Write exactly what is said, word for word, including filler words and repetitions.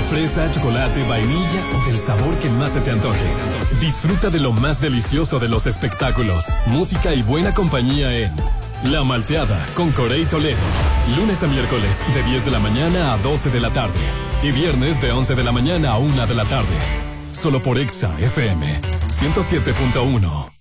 fresa, chocolate, vainilla o del sabor que más se te antoje. Disfruta de lo más delicioso de los espectáculos, música y buena compañía en La Malteada con Corey Toledo. Lunes a miércoles de diez de la mañana a doce de la tarde. Y viernes de once de la mañana a una de la tarde. Solo por Exa F M ciento siete punto uno.